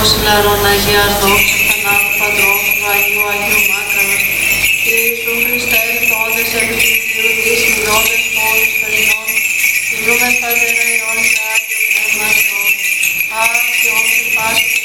Θεός ηλαρών Αγίας δόξα Θανάτου Πατρός του Αγίου Αγίου Μάκαρος, Κύριε Ιησού Χριστέ, ελθόντες επί του Κυρίου της μηδόντες πόλους Ελληνών, ημνούμεν Πατέρα Υιόν και Άγιο Πνεύμα Θεός, άξιον και πάση